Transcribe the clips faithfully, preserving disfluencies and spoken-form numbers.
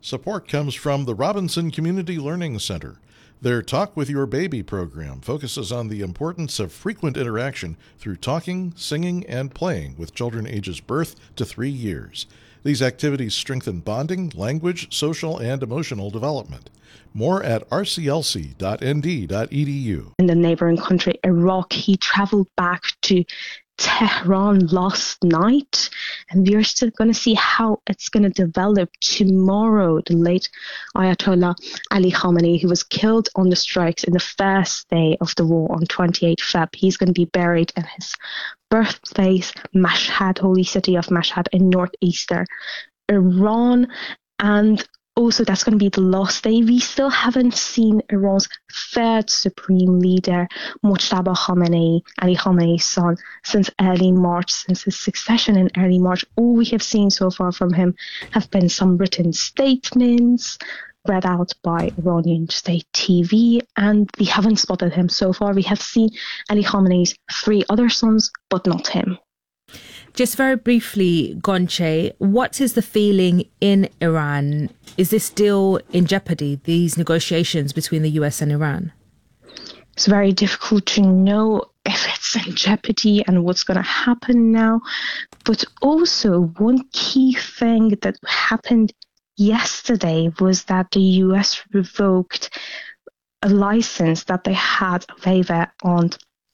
Support comes from the Robinson Community Learning Center. Their Talk with Your Baby program focuses on the importance of frequent interaction through talking, singing, and playing with children ages birth to three years. These activities strengthen bonding, language, social, and emotional development. More at r c l c dot n d dot e d u. In the neighboring country, Iraq, he traveled back to Tehran last night, and we're still going to see how it's going to develop tomorrow. The late Ayatollah Ali Khamenei, who was killed on the strikes in the first day of the war on twenty-eighth of February, he's going to be buried in his birthplace, Mashhad, holy city of Mashhad in northeastern Iran. And also, that's going to be the last day. We still haven't seen Iran's third supreme leader, Mojtaba Khamenei, Ali Khamenei's son, since early March, since his succession in early March. All we have seen so far from him have been some written statements read out by Iranian state T V, and we haven't spotted him so far. We have seen Ali Khamenei's three other sons, but not him. Just very briefly, Gonche, what is the feeling in Iran? Is this still in jeopardy, these negotiations between the U S and Iran? It's very difficult to know if it's in jeopardy and what's going to happen now. But also, one key thing that happened yesterday was that the U S revoked a license that they had a waiver on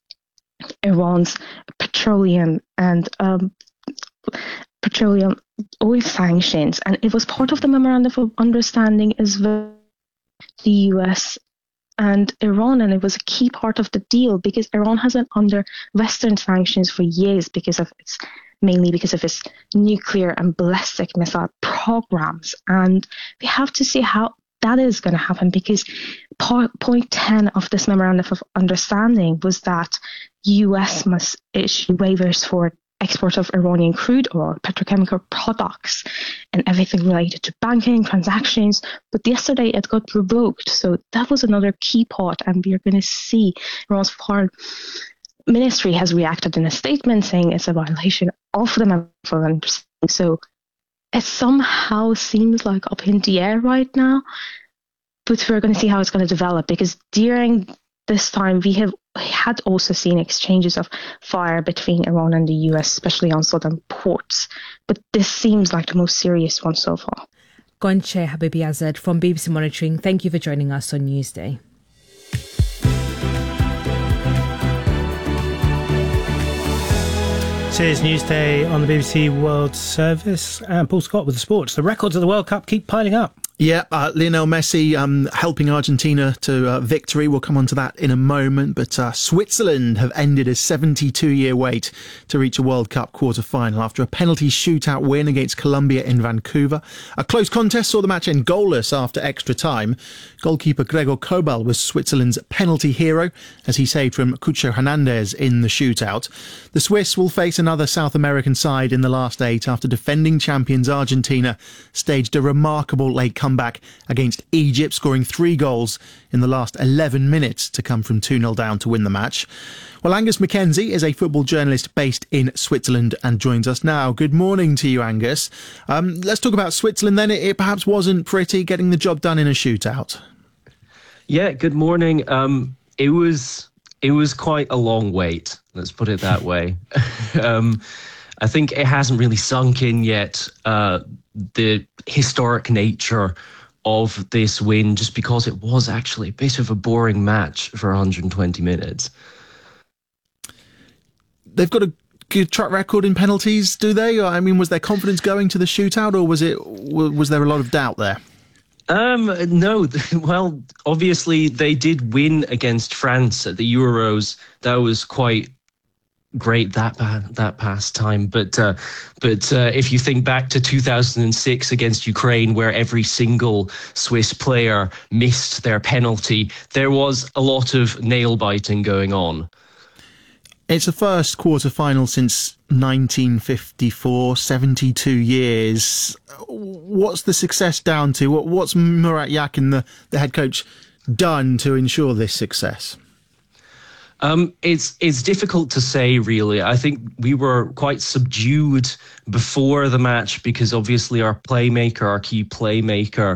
Iran's petroleum and um, petroleum oil sanctions, and it was part of the memorandum of understanding as well, the U S and Iran, and it was a key part of the deal because Iran has been under Western sanctions for years because of its mainly because of its nuclear and ballistic missile programs, and we have to see how that is going to happen because point ten of this memorandum of understanding was that U S must issue waivers for export of Iranian crude oil, petrochemical products, and everything related to banking transactions. But yesterday it got revoked, so that was another key part, and we are going to see Iran's foreign ministry has reacted in a statement saying it's a violation of the memorandum of understanding. So it somehow seems like up in the air right now, but we're going to see how it's going to develop because during this time we have had also seen exchanges of fire between Iran and the U S, especially on southern ports. But this seems like the most serious one so far. Gonche Habibi-Azad from B B C Monitoring, thank you for joining us on Newsday. This is Newsday on the B B C World Service, and Paul Scott with the sports. The records of the World Cup keep piling up. Yeah, uh, Lionel Messi um, helping Argentina to uh, victory. We'll come on to that in a moment. But uh, Switzerland have ended a seventy-two-year wait to reach a World Cup quarter-final after a penalty shootout win against Colombia in Vancouver. A close contest saw the match end goalless after extra time. Goalkeeper Gregor Kobel was Switzerland's penalty hero as he saved from Cucho Hernandez in the shootout. The Swiss will face another South American side in the last eight after defending champions Argentina staged a remarkable late comeback against Egypt, scoring three goals in the last eleven minutes to come from two nil down to win the match. Well, Angus Mackenzie is a football journalist based in Switzerland and joins us now. Good morning to you, Angus. Um, let's talk about Switzerland then. It, it perhaps wasn't pretty getting the job done in a shootout. Yeah, good morning. Um, it was it was quite a long wait, let's put it that way. um, I think it hasn't really sunk in yet, uh, the historic nature of this win, just because it was actually a bit of a boring match for one hundred twenty minutes. They've got a good track record in penalties, do they? I mean, was there confidence going to the shootout, or was it was there a lot of doubt there? Um, no, well, obviously they did win against France at the Euros. That was quite great that that past time, but uh, but uh, if you think back to two thousand six against Ukraine, where every single Swiss player missed their penalty, there was a lot of nail biting going on. It's the first quarter-final since nineteen fifty-four, seventy-two years. What's the success down to? What, what's Murat Yakin, the, the head coach, done to ensure this success? Um, it's it's difficult to say, really. I think we were quite subdued before the match because obviously our playmaker, our key playmaker,